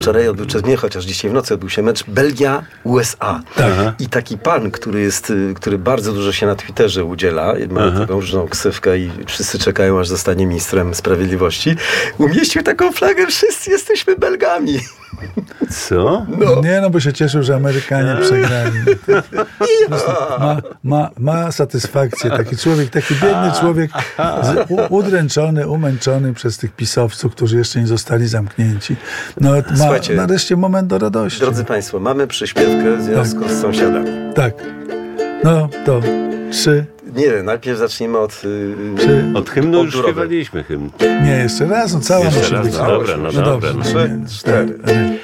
Wczoraj odbył mnie, chociaż dzisiaj w nocy odbył się mecz Belgia-USA. Tak. I taki pan, który bardzo dużo się na Twitterze udziela, ma taką różną ksywkę i wszyscy czekają, aż zostanie ministrem sprawiedliwości, umieścił taką flagę: wszyscy jesteśmy Belgami. Co? No bo się cieszył, że Amerykanie przegrali. Ma satysfakcję. Taki człowiek, taki biedny człowiek, udręczony, umęczony przez tych pisowców, którzy jeszcze nie zostali zamknięci. Ma nareszcie moment do radości. Drodzy Państwo, mamy przyśpiewkę w związku z sąsiadami. Tak. No to 3. Nie, najpierw zacznijmy od hymnu już śpiewaliśmy hymn. Nie, jeszcze raz, cała Jeszcze musi raz, być. no dobra. 3, 4.